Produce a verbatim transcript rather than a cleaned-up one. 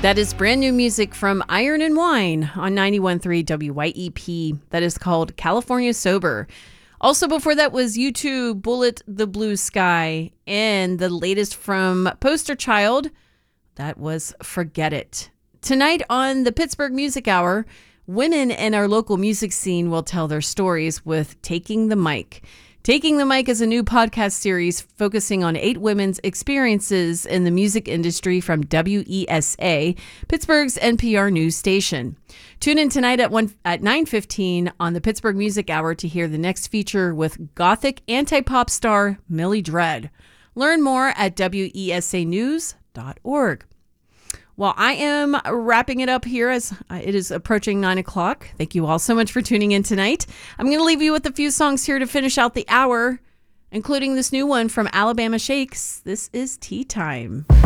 That is brand new music from Iron and Wine on ninety-one point three W Y E P. That is called California Sober. Also before that was U two, Bullet the Blue Sky, and the latest from Poster Child, that was Forget It. Tonight on the Pittsburgh Music Hour, women in our local music scene will tell their stories with Taking the Mic. Taking the Mic is a new podcast series focusing on eight women's experiences in the music industry from W E S A, Pittsburgh's N P R news station. Tune in tonight at one at nine fifteen on the Pittsburgh Music Hour to hear the next feature with Gothic anti-pop star Millie Dread. Learn more at W E S A news dot org. Well, I am wrapping it up here as it is approaching nine o'clock. Thank you all so much for tuning in tonight. I'm going to leave you with a few songs here to finish out the hour, including this new one from Alabama Shakes. This is Tea Time.